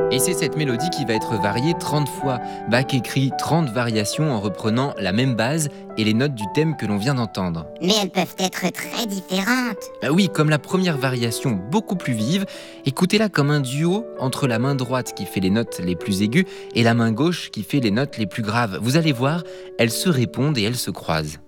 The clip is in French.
Et c'est cette mélodie qui va être variée 30 fois. Bach écrit 30 variations en reprenant la même base et les notes du thème que l'on vient d'entendre. Mais elles peuvent être très différentes. Ah oui, comme la première variation beaucoup plus vive, écoutez-la comme un duo entre la main droite qui fait les notes les plus aiguës et la main gauche qui fait les notes les plus graves. Vous allez voir, elles se répondent et elles se croisent.